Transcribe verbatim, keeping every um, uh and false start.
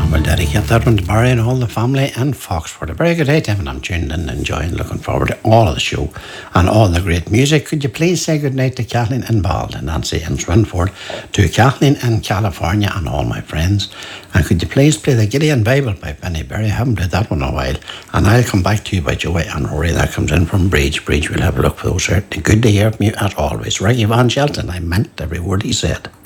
We'll dedicate that one to Barry and all the family in Foxford. A very good day to him, and I'm tuned in and enjoying, looking forward to all of the show and all the great music. Could you please say good night to Kathleen in Bald and Nancy in Swinford, to Kathleen in California and all my friends. And could you please play the Gideon Bible by Benny Berry? I haven't played that one in a while. And I'll come back to you by Joey and Rory. That comes in from Bridge. Bridge, we'll have a look for those. Certainly good to hear from you as always. Reggie Van Shelton, I meant every word he said.